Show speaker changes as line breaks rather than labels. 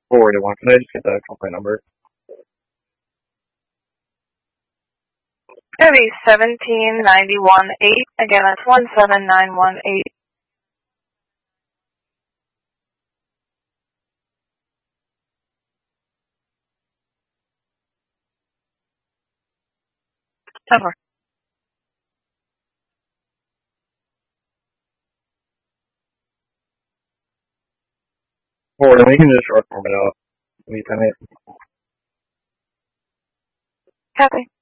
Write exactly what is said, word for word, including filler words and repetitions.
Forwarded one. Can I just get the complaint number?
It'll be seventeen ninety-one eight. Again, that's one seven nine one eight. Over.
Forwarded. We can just short form it out. Let me send it.
Copy.